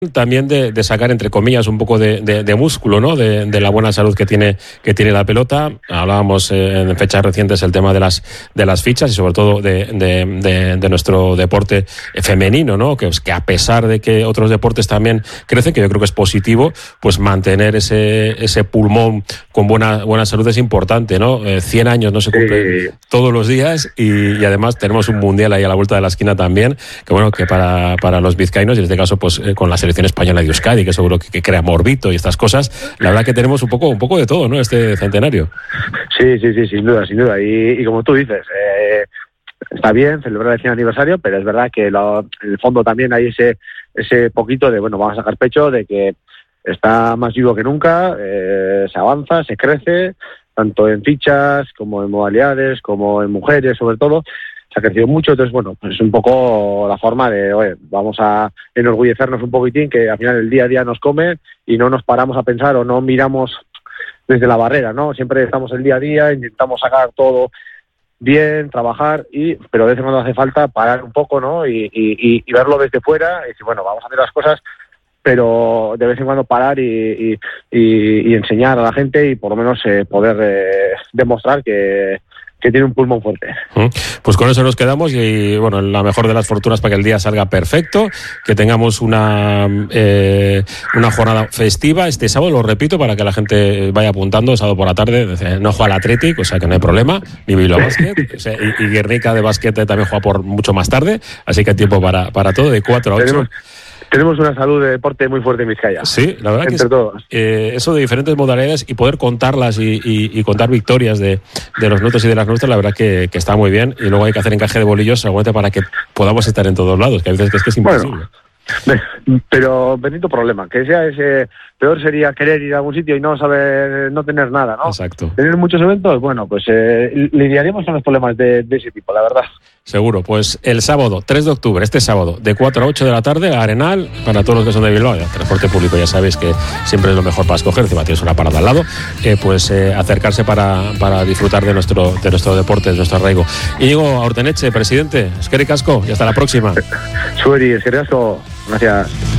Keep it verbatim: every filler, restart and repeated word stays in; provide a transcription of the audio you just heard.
también de, de sacar, entre comillas, un poco de, de, de músculo, ¿no? De, de la buena salud que tiene que tiene la pelota. Hablábamos eh, en fechas recientes el tema de las de las fichas y sobre todo de, de, de, de nuestro deporte femenino, ¿no? Que, que a pesar de que otros deportes también crecen, que yo creo que es positivo, pues mantener ese ese pulmón con buena buena salud es importante, ¿no? Eh, cien años no se cumplen sí. todos los días y, y además tenemos un mundial ahí a la vuelta de la esquina también, que bueno, que para, para los vizcaínos, y en este caso pues eh, con la selección española de Euskadi, que seguro que, que crea morbito y estas cosas, la verdad que tenemos un poco un poco de todo, ¿no? Este centenario. Sí, sí, sí, sin duda, sin duda. Y, y como tú dices, eh, está bien celebrar el cien aniversario, pero es verdad que lo, en el fondo también hay ese ese poquito de, bueno, vamos a sacar pecho de que está más vivo que nunca, eh, se avanza, se crece, tanto en fichas como en modalidades, como en mujeres, sobre todo. Se ha crecido mucho, entonces, bueno, pues es un poco la forma de, oye, vamos a enorgullecernos un poquitín, que al final el día a día nos come y no nos paramos a pensar o no miramos desde la barrera, ¿no? Siempre estamos el día a día, intentamos sacar todo bien, trabajar, y pero de vez en cuando hace falta parar un poco, ¿no? Y, y, y verlo desde fuera y decir, bueno, vamos a hacer las cosas, pero de vez en cuando parar y, y, y, y enseñar a la gente y por lo menos eh, poder eh, demostrar que que tiene un pulmón fuerte. Pues con eso nos quedamos y, bueno, la mejor de las fortunas para que el día salga perfecto, que tengamos una eh, una jornada festiva este sábado, lo repito, para que la gente vaya apuntando, sábado por la tarde, no juega el Athletic, o sea que no hay problema, ni Bilbao Basket, o sea, y, y Guernica de básquet también juega por mucho más tarde, así que hay tiempo para, para todo, de cuatro a ocho. Tenemos... Tenemos una salud de deporte muy fuerte en Vizcaya. Sí, la verdad entre que es, todos. Eh, eso de diferentes modalidades y poder contarlas y, y, y contar victorias de, de los nuestros y de las nuestras, la verdad que, que está muy bien. Y luego hay que hacer encaje de bolillos seguramente para que podamos estar en todos lados, que a veces que es, que es imposible. Bueno, pero bendito problema, que sea ese, peor sería querer ir a algún sitio y no saber, no tener nada, ¿no? Exacto. Tener muchos eventos, bueno, pues eh, lidiaríamos con los problemas de, de ese tipo, la verdad. Seguro, pues el sábado, tres de octubre, este sábado, de cuatro a ocho de la tarde, Arenal, para todos los que son de Bilbao, el transporte público ya sabéis que siempre es lo mejor para escoger, encima tienes una parada al lado, eh, pues eh, acercarse para, para disfrutar de nuestro, de nuestro deporte, de nuestro arraigo. Íñigo Aurteneche, presidente, eskerrik asko y hasta la próxima. Sueri, eskerrik asko, gracias.